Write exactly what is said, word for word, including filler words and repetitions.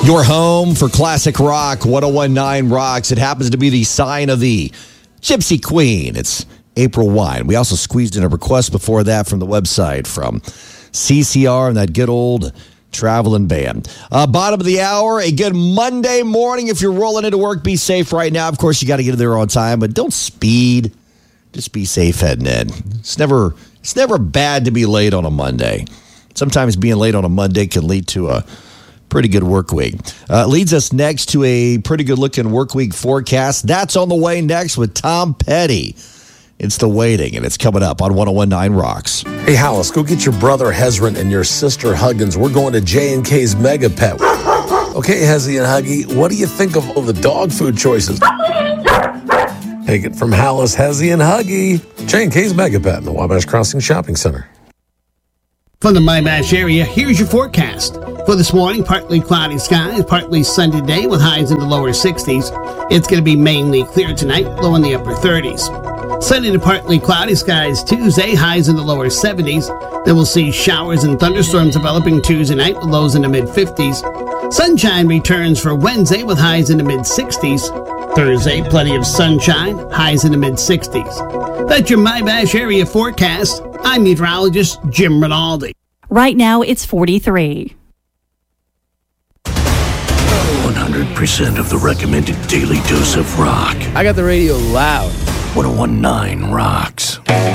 Your home for classic rock, one oh one point nine Rocks. It happens to be the sign of the Gypsy Queen. It's April Wine. We also squeezed in a request before that from the website from C C R and that good old traveling band. Uh, bottom of the hour, a good Monday morning. If you're rolling into work, be safe right now. Of course, you got to get there on time, but don't speed. Just be safe heading in. It's never, it's never bad to be late on a Monday. Sometimes being late on a Monday can lead to a pretty good work week. Uh, leads us next to a pretty good looking work week forecast. That's on the way next with Tom Petty. It's The Waiting, and it's coming up on one oh one point nine Rocks. Hey, Hollis, go get your brother Hezron and your sister Huggins. We're going to J and K's Mega Pet. Okay, Hezzy and Huggy, what do you think of all the dog food choices? Take it from Hollis, Hezzy, and Huggy. J and K's Mega Pet in the Wabash Crossing Shopping Center. From the Wabash area, here's your forecast. For this morning, partly cloudy skies, partly sunny day with highs in the lower sixties. It's going to be mainly clear tonight, low in the upper thirties. Sunny to partly cloudy skies Tuesday, highs in the lower seventies. Then we'll see showers and thunderstorms developing Tuesday night with lows in the mid-fifties. Sunshine returns for Wednesday with highs in the mid-sixties. Thursday, plenty of sunshine, highs in the mid-sixties. That's your Wabash area forecast. I'm meteorologist Jim Rinaldi. Right now, it's forty-three. one hundred percent of the recommended daily dose of rock. I got the radio loud. one oh one point nine Rocks.